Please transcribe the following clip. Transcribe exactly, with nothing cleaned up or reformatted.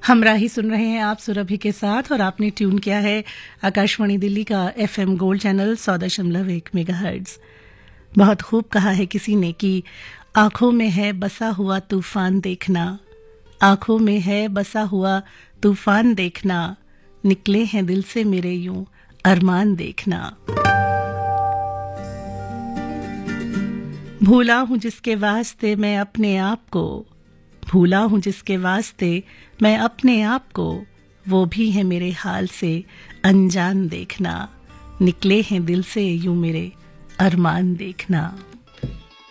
हमराही सुन रहे हैं आप सुरभि के साथ और आपने ट्यून किया है आकाशवाणी दिल्ली का एफएम गोल्ड चैनल सौ दशमलव एक मेगाहर्ट्ज। बहुत खूब कहा है किसी ने कि आंखों में है बसा हुआ तूफान देखना, आंखों में है बसा हुआ तूफान देखना, निकले हैं दिल से मेरे यूं अरमान देखना। भूला हूं जिसके वास्ते मैं अपने आप को, भूला हूं जिसके वास्ते मैं अपने आप को, वो भी है मेरे हाल से अनजान देखना, निकले हैं दिल से यूं मेरे अरमान देखना।